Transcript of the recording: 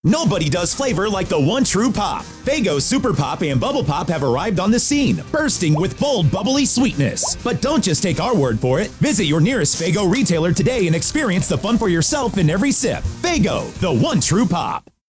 Nobody does flavor like the one true pop. Faygo Super Pop and Bubble Pop have arrived on the scene, bursting with bold, bubbly sweetness. But don't just take our word for it. Visit your nearest Faygo retailer today and experience the fun for yourself in every sip. Faygo, the one true pop.